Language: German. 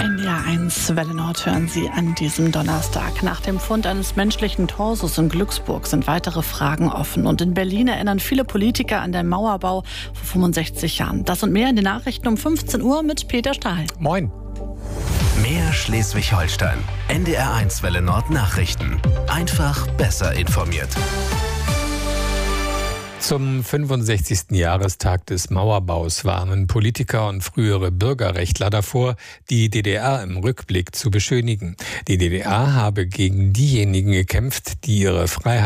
NDR1 Welle Nord hören Sie an diesem Donnerstag. Nach dem Fund eines menschlichen Torsos in Glücksburg sind weitere Fragen offen. Und in Berlin erinnern viele Politiker an den Mauerbau vor 65 Jahren. Das und mehr in den Nachrichten um 15 Uhr mit Peter Stahl. Moin. Mehr Schleswig-Holstein. NDR1 Welle Nord Nachrichten. Einfach besser informiert. Zum 65. Jahrestag des Mauerbaus warnen Politiker und frühere Bürgerrechtler davor, die DDR im Rückblick zu beschönigen. Die DDR habe gegen diejenigen gekämpft, die ihre Freiheit